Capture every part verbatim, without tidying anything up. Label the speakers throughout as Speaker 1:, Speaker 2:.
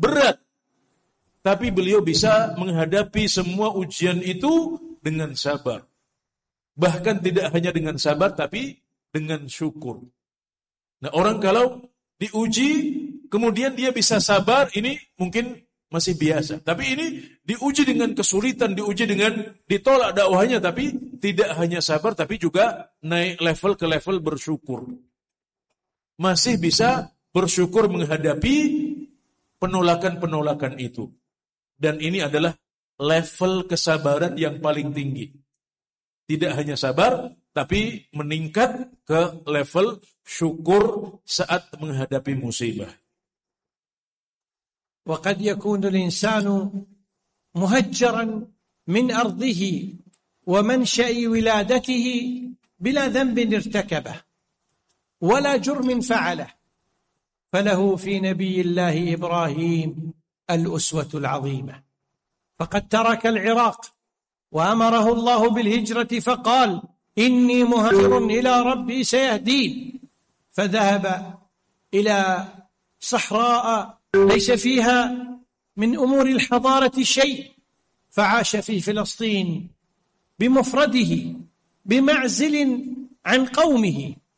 Speaker 1: berat. Tapi beliau bisa menghadapi semua ujian itu dengan sabar. Bahkan tidak hanya dengan sabar, tapi dengan syukur. Nah, orang kalau diuji, kemudian dia bisa sabar, ini mungkin masih biasa. Tapi ini diuji dengan kesulitan, diuji dengan ditolak dakwahnya, tapi tidak hanya sabar, tapi juga naik level ke level bersyukur. Masih bisa bersyukur menghadapi penolakan-penolakan itu. Dan ini adalah level kesabaran yang paling tinggi. Tidak hanya sabar, tapi meningkat ke level syukur saat menghadapi musibah.
Speaker 2: وقد يكون الإنسان مهجرا من أرضه ومنشأ ولادته بلا ذنب ارتكبه ولا جرم فعله، فله في نبي الله إبراهيم الأسوة العظيمة، فقد ترك العراق وأمره الله بالهجرة فقال إني مهاجر إلى ربي سيهدين، فذهب إلى صحراء ليس فيها من أمور الحضارة شيء، فعاش في فلسطين بمفرده بمعزل عن قومه.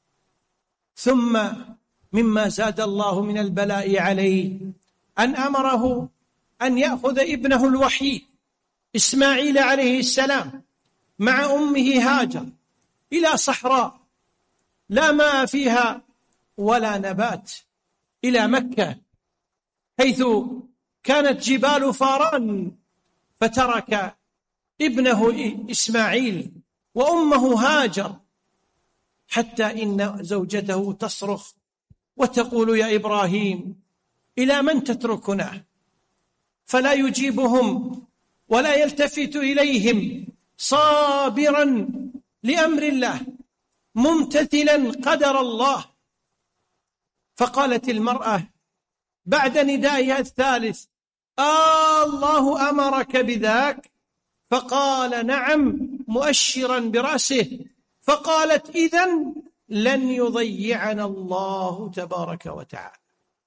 Speaker 2: ثم مما زاد الله من البلاء عليه أن أمره أن يأخذ ابنه الوحيد إسماعيل عليه السلام مع أمه هاجر إلى صحراء لا ماء فيها ولا نبات، إلى مكة حيث كانت جبال فاران، فترك ابنه إسماعيل وأمه هاجر، حتى إن زوجته تصرخ وتقول يا إبراهيم إلى من تتركنا؟ فلا يجيبهم ولا يلتفت إليهم، صابرا لأمر الله ممتثلا قدر الله. فقالت المرأة بعد ندائها الثالث آه الله أمرك بذاك؟ فقال نعم مؤشرا برأسه. فقالت إذن لن يضيعنا الله تبارك وتعالى.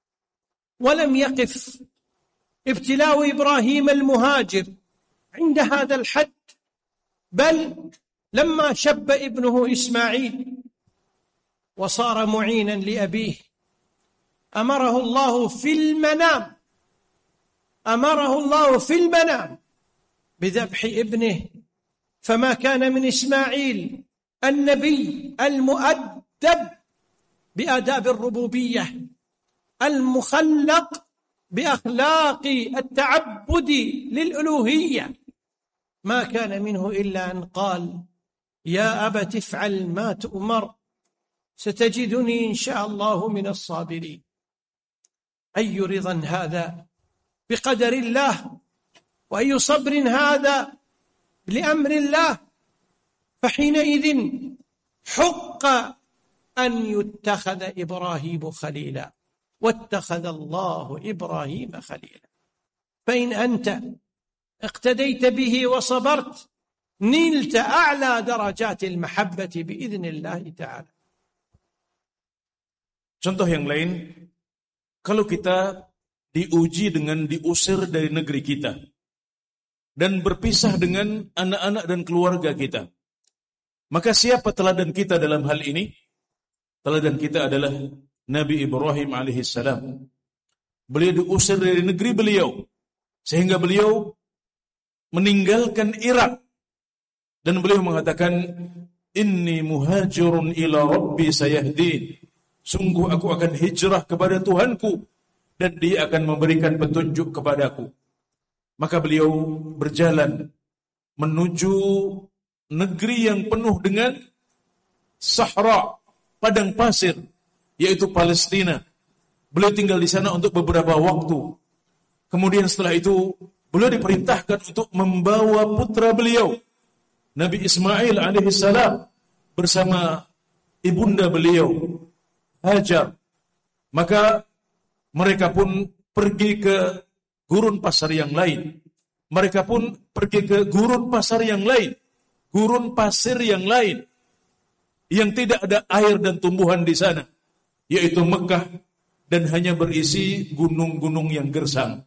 Speaker 2: ولم يقف ابتلاء إبراهيم المهاجر عند هذا الحد، بل لما شب ابنه إسماعيل وصار معينا لأبيه أمره الله في المنام أمره الله في المنام بذبح ابنه، فما كان من إسماعيل النبي المؤدب بآداب الربوبية المخلق بأخلاق التعبد للألوهية، ما كان منه إلا أن قال يا أبت افعل ما تؤمر ستجدني إن شاء الله من الصابرين. أي رضا هذا بقدر الله، وأي صبر هذا لأمر الله. فحينئذ حق أن يتخذ إبراهيم خليلا، واتخذ الله إبراهيم خليلا. فإن أنت اقتديت به وصبرت نلت أعلى درجات المحبة بإذن الله تعالى.
Speaker 1: Contoh yang lain, kalau kita diuji dengan diusir dari negeri kita dan berpisah dengan anak-anak dan keluarga kita, maka siapa teladan kita dalam hal ini? Teladan kita adalah Nabi Ibrahim alaihissalam. Beliau diusir dari negeri beliau, sehingga beliau meninggalkan Irak, dan beliau mengatakan, Inni muhajirun ila Rabbi sayahdin. Sungguh aku akan hijrah kepada Tuhanku, dan Dia akan memberikan petunjuk kepadaku. Maka beliau berjalan menuju negeri yang penuh dengan sahra, padang pasir, yaitu Palestina. Beliau tinggal di sana untuk beberapa waktu. Kemudian setelah itu beliau diperintahkan untuk membawa putra beliau, Nabi Ismail alaihissalam, bersama ibunda beliau Hajar. Maka mereka pun pergi ke gurun pasar yang lain. Mereka pun pergi ke gurun pasar yang lain, gurun pasir yang lain, yang tidak ada air dan tumbuhan di sana, yaitu Mekah, dan hanya berisi gunung-gunung yang gersang.